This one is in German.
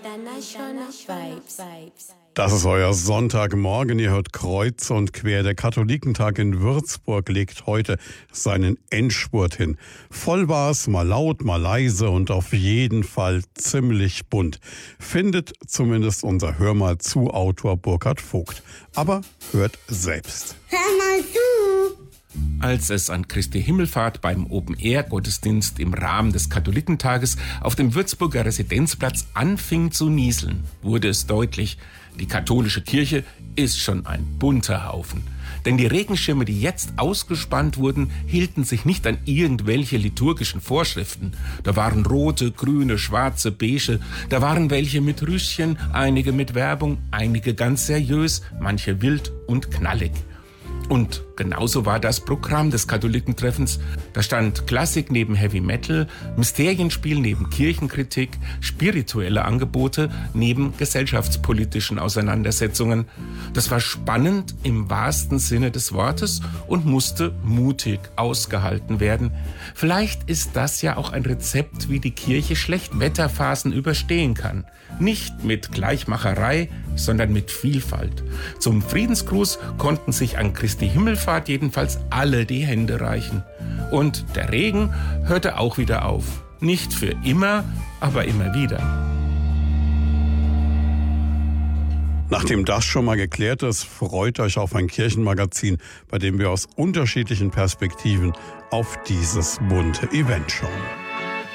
International Vibes. Das ist euer Sonntagmorgen. Ihr hört Kreuz und Quer. Der Katholikentag in Würzburg legt heute seinen Endspurt hin. Voll war es, mal laut, mal leise und auf jeden Fall ziemlich bunt. Findet zumindest unser Hör mal zu Autor Burkhard Vogt. Aber hört selbst. Hör mal zu! Als es an Christi Himmelfahrt beim Open-Air-Gottesdienst im Rahmen des Katholikentages auf dem Würzburger Residenzplatz anfing zu nieseln, wurde es deutlich, die katholische Kirche ist schon ein bunter Haufen. Denn die Regenschirme, die jetzt ausgespannt wurden, hielten sich nicht an irgendwelche liturgischen Vorschriften. Da waren rote, grüne, schwarze, beige, da waren welche mit Rüschen, einige mit Werbung, einige ganz seriös, manche wild und knallig. Und genauso war das Programm des Katholikentreffens. Da stand Klassik neben Heavy Metal, Mysterienspiel neben Kirchenkritik, spirituelle Angebote neben gesellschaftspolitischen Auseinandersetzungen. Das war spannend im wahrsten Sinne des Wortes und musste mutig ausgehalten werden. Vielleicht ist das ja auch ein Rezept, wie die Kirche Schlechtwetterphasen überstehen kann. Nicht mit Gleichmacherei, sondern mit Vielfalt. Zum Friedensgruß konnten sich an Christi Himmelfahrt jedenfalls alle die Hände reichen. Und der Regen hörte auch wieder auf. Nicht für immer, aber immer wieder. Nachdem das schon mal geklärt ist, freut euch auf ein Kirchenmagazin, bei dem wir aus unterschiedlichen Perspektiven auf dieses bunte Event schauen.